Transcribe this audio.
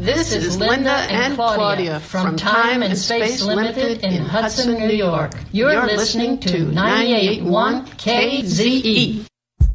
This is Linda and Claudia from Time and Space Limited in Hudson, New York. You're listening to 98.1 KZE.